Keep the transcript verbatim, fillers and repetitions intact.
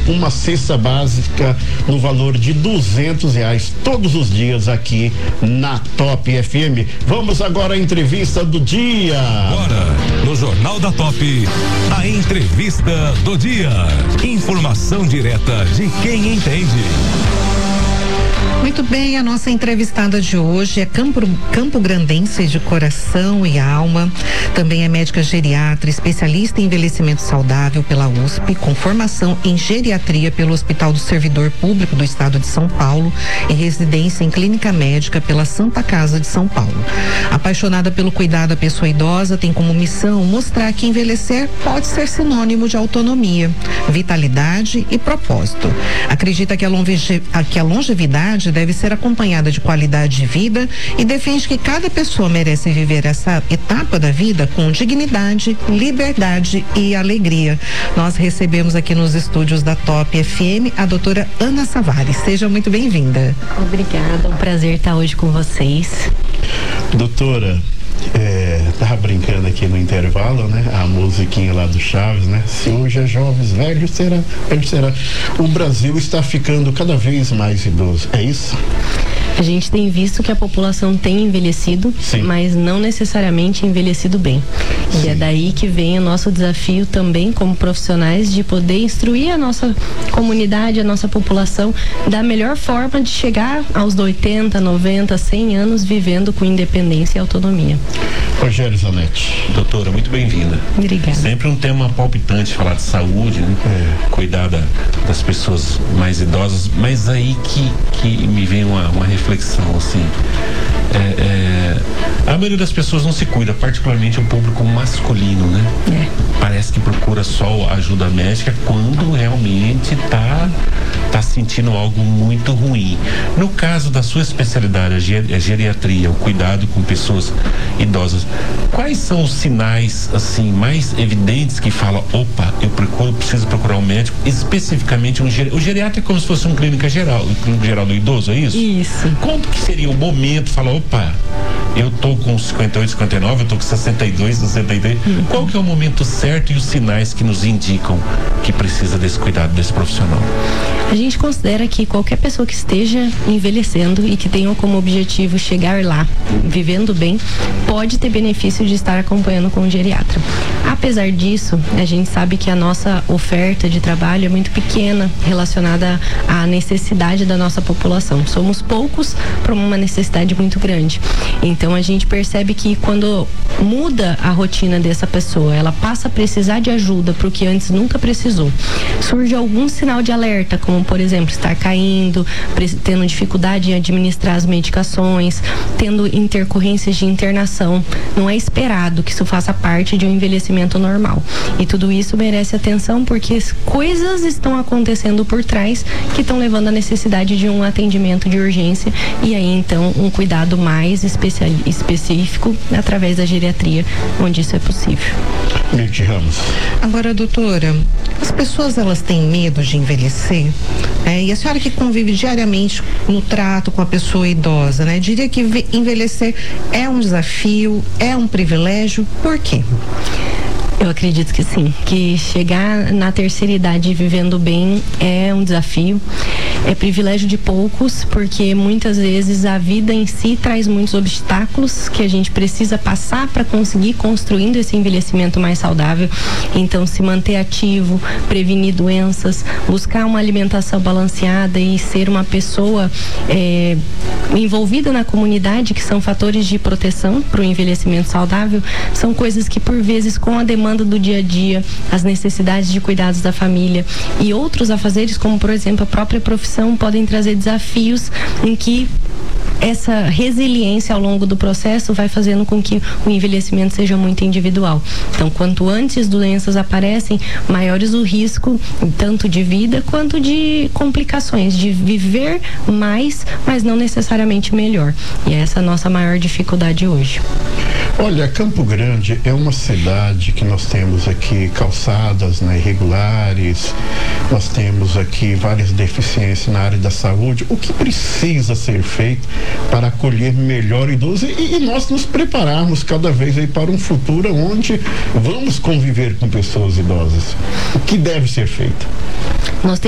uma cesta básica no valor de duzentos reais todos os dias aqui na Top F M. Vamos agora à entrevista do dia. Agora, no Jornal da Top, a entrevista do dia. Informação direta de quem entende. Muito bem, a nossa entrevistada de hoje é Campo, Campo Grandense de coração e alma, também é médica geriatra, especialista em envelhecimento saudável pela U S P, com formação em geriatria pelo Hospital do Servidor Público do Estado de São Paulo e residência em clínica médica pela Santa Casa de São Paulo. Apaixonada pelo cuidado à pessoa idosa, tem como missão mostrar que envelhecer pode ser sinônimo de autonomia, vitalidade e propósito. Acredita que a, longe, que a longevidade deve ser acompanhada de qualidade de vida e defende que cada pessoa merece viver essa etapa da vida com dignidade, liberdade e alegria. Nós recebemos aqui nos estúdios da Top F M a doutora Ana Savary. Seja muito bem-vinda. Obrigada, é um prazer estar hoje com vocês. Doutora, É, tava brincando aqui no intervalo, né? A musiquinha lá do Chaves, né? Se hoje é jovens, velho será, velho será. O Brasil está ficando cada vez mais idoso, é isso? A gente tem visto que a população tem envelhecido, Sim. mas não necessariamente envelhecido bem. Sim. E é daí que vem o nosso desafio também como profissionais de poder instruir a nossa comunidade, a nossa população da melhor forma de chegar aos oitenta, noventa, cem anos vivendo com independência e autonomia. Rogério Zanetti. Doutora, muito bem-vinda. Obrigada. Sempre um tema palpitante falar de saúde, né? É. Cuidar da, das pessoas mais idosas, mas aí que, que me vem uma, uma reflexão, assim. É, é, a maioria das pessoas não se cuida, particularmente o público masculino, né? É. Parece que procura só ajuda médica quando realmente tá, tá sentindo algo muito ruim. No caso da sua especialidade, a, ger, a geriatria, o cuidado com pessoas idosas, quais são os sinais, assim, mais evidentes que fala, opa, eu procuro, preciso procurar um médico, especificamente um geri, o geriatra é como se fosse um clínica geral, um clínica geral do idoso, é isso? Isso. Quando que seria o momento, fala, opa, eu tô com cinquenta e oito, cinquenta e nove, eu tô com sessenta e dois, sessenta e três. Uhum. Qual que é o momento certo e os sinais que nos indicam que precisa desse cuidado desse profissional? A gente considera que qualquer pessoa que esteja envelhecendo e que tenha como objetivo chegar lá, vivendo bem, pode ter benefício de estar acompanhando com um geriatra. Apesar disso, a gente sabe que a nossa oferta de trabalho é muito pequena relacionada à necessidade da nossa população. Somos poucos para uma necessidade muito grande. Então a gente percebe que quando muda a rotina dessa pessoa, ela passa a precisar de ajuda para o que antes nunca precisou, surge algum sinal de alerta, como por exemplo estar caindo, tendo dificuldade em administrar as medicações, tendo intercorrências de internação, não é esperado que isso faça parte de um envelhecimento normal. E tudo isso merece atenção porque coisas estão acontecendo por trás que estão levando à necessidade de um atendimento de urgência e aí então um cuidado mais especial, específico através da geriatria, onde isso é possível. Mirti Ramos. Agora, doutora, as pessoas elas têm medo de envelhecer? É, e a senhora que convive diariamente no trato com a pessoa idosa, né? Diria que envelhecer é um desafio, é um privilégio, por quê? Eu acredito que sim, que chegar na terceira idade vivendo bem é um desafio, é privilégio de poucos, porque muitas vezes a vida em si traz muitos obstáculos que a gente precisa passar para conseguir construindo esse envelhecimento mais saudável. Então, se manter ativo, prevenir doenças, buscar uma alimentação balanceada e ser uma pessoa é, envolvida na comunidade, que são fatores de proteção para o envelhecimento saudável, são coisas que por vezes com a demanda do dia a dia, as necessidades de cuidados da família e outros afazeres, como por exemplo a própria profissão, podem trazer desafios em que essa resiliência ao longo do processo vai fazendo com que o envelhecimento seja muito individual. Então, quanto antes doenças aparecem, maiores o risco, tanto de vida quanto de complicações, de viver mais, mas não necessariamente melhor. E essa é a nossa maior dificuldade hoje. Olha, Campo Grande é uma cidade que nós temos aqui calçadas, né, irregulares, nós temos aqui várias deficiências na área da saúde. O que precisa ser feito para acolher melhor o idoso e, e nós nos prepararmos cada vez aí para um futuro onde vamos conviver com pessoas idosas? O que deve ser feito? Nós